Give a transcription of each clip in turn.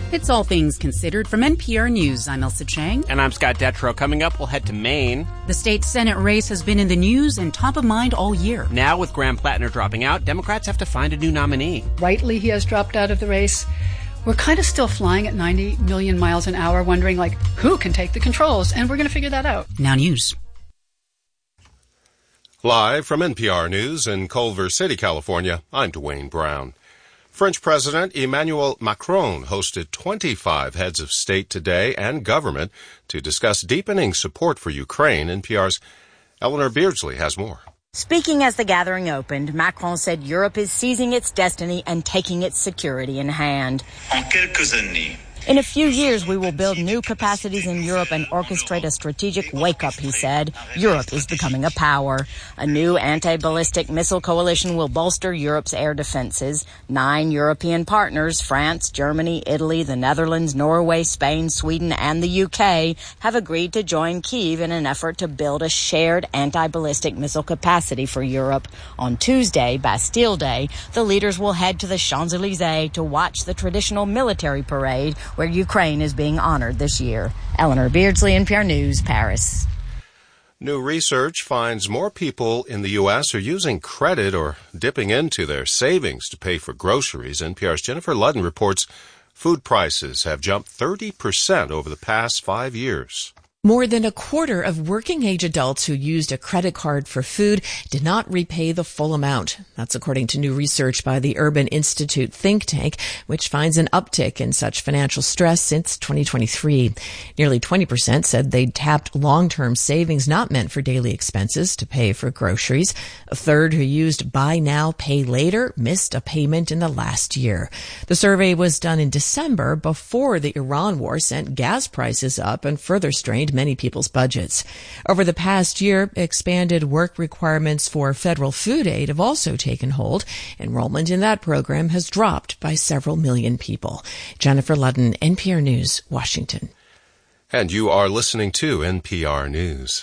It's All Things Considered from NPR News. I'm Elsa Chang. And I'm Scott Detrow. Coming up, we'll head to Maine. The state Senate race has been in the news and top of mind all year. Now, with Graham Plattner dropping out, Democrats have to find a new nominee. Rightly, he has dropped out of the race. We're kind of still flying at 90 million miles an hour, wondering, who can take the controls? And we're going to figure that out. Now News. Live from NPR News in Culver City, California, I'm Dwayne Brown. French President Emmanuel Macron hosted 25 heads of state today and government to discuss deepening support for Ukraine. NPR's Eleanor Beardsley has more. Speaking as the gathering opened, Macron said Europe is seizing its destiny and taking its security in hand. En quelques années, in a few years, we will build new capacities in Europe and orchestrate a strategic wake-up, he said. Europe is becoming a power. A new anti-ballistic missile coalition will bolster Europe's air defenses. 9 European partners, France, Germany, Italy, the Netherlands, Norway, Spain, Sweden, and the UK, have agreed to join Kyiv in an effort to build a shared anti-ballistic missile capacity for Europe. On Tuesday, Bastille Day, the leaders will head to the Champs-Élysées to watch the traditional military parade where Ukraine is being honored this year. Eleanor Beardsley, NPR News, Paris. New research finds more people in the U.S. are using credit or dipping into their savings to pay for groceries. NPR's Jennifer Ludden reports food prices have jumped 30% over the past 5 years. More than a quarter of working-age adults who used a credit card for food did not repay the full amount. That's according to new research by the Urban Institute think tank, which finds an uptick in such financial stress since 2023. Nearly 20% said they'd tapped long-term savings not meant for daily expenses to pay for groceries. A third who used buy now, pay later missed a payment in the last year. The survey was done in December before the Iran war sent gas prices up and further strained many people's budgets. Over the past year, expanded work requirements for federal food aid have also taken hold. Enrollment in that program has dropped by several million people. Jennifer Ludden, NPR News, Washington. And you are listening to NPR News.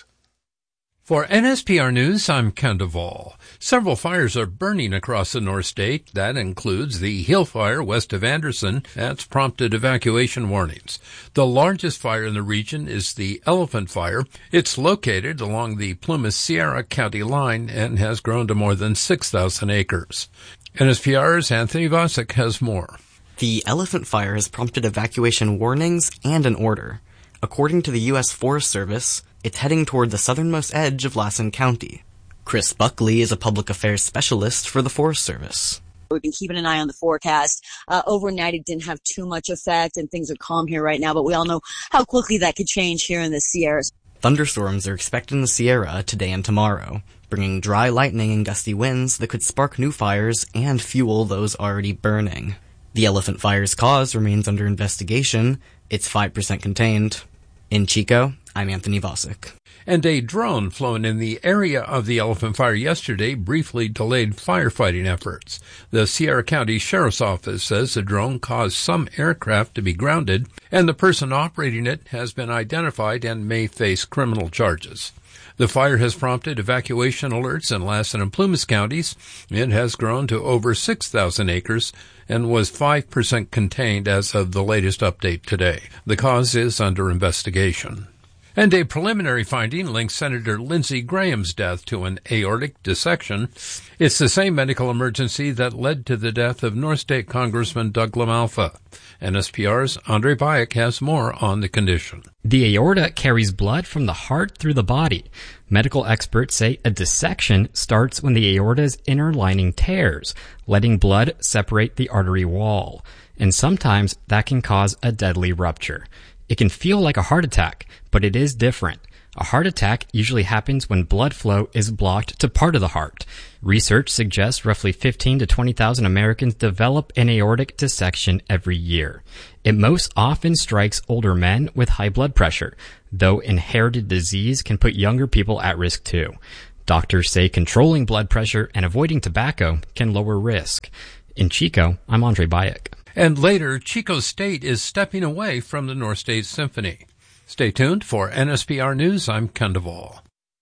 For NSPR News, I'm Ken Duvall. Several fires are burning across the North State. That includes the Hill Fire west of Anderson. That's prompted evacuation warnings. The largest fire in the region is the Elephant Fire. It's located along the Plumas-Sierra County line and has grown to more than 6,000 acres. NSPR's Anthony Vosick has more. The Elephant Fire has prompted evacuation warnings and an order. According to the U.S. Forest Service, it's heading toward the southernmost edge of Lassen County. Chris Buckley is a public affairs specialist for the Forest Service. We've been keeping an eye on the forecast. Overnight, it didn't have too much effect, and things are calm here right now, but we all know how quickly that could change here in the Sierras. Thunderstorms are expected in the Sierra today and tomorrow, bringing dry lightning and gusty winds that could spark new fires and fuel those already burning. The Elephant Fire's cause remains under investigation. It's 5% contained. In Chico, I'm Anthony Vosick. And a drone flown in the area of the Elephant Fire yesterday briefly delayed firefighting efforts. The Sierra County Sheriff's Office says the drone caused some aircraft to be grounded, and the person operating it has been identified and may face criminal charges. The fire has prompted evacuation alerts in Lassen and Plumas counties. It has grown to over 6,000 acres and was 5% contained as of the latest update today. The cause is under investigation. And a preliminary finding links Senator Lindsey Graham's death to an aortic dissection. It's the same medical emergency that led to the death of North State Congressman Doug LaMalfa. NSPR's Andre Bayek has more on the condition. The aorta carries blood from the heart through the body. Medical experts say a dissection starts when the aorta's inner lining tears, letting blood separate the artery wall. And sometimes that can cause a deadly rupture. It can feel like a heart attack, but it is different. A heart attack usually happens when blood flow is blocked to part of the heart. Research suggests roughly 15 to 20,000 Americans develop an aortic dissection every year. It most often strikes older men with high blood pressure, though inherited disease can put younger people at risk too. Doctors say controlling blood pressure and avoiding tobacco can lower risk. In Chico, I'm Andre Bayek. And later, Chico State is stepping away from the North State Symphony. Stay tuned for NSPR News. I'm Ken Duvall.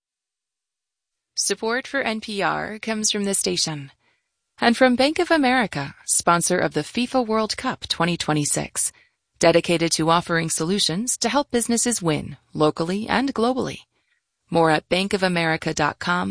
Support for NPR comes from this station and from Bank of America, sponsor of the FIFA World Cup 2026. dedicated to offering solutions to help businesses win locally and globally. More at bankofamerica.com/.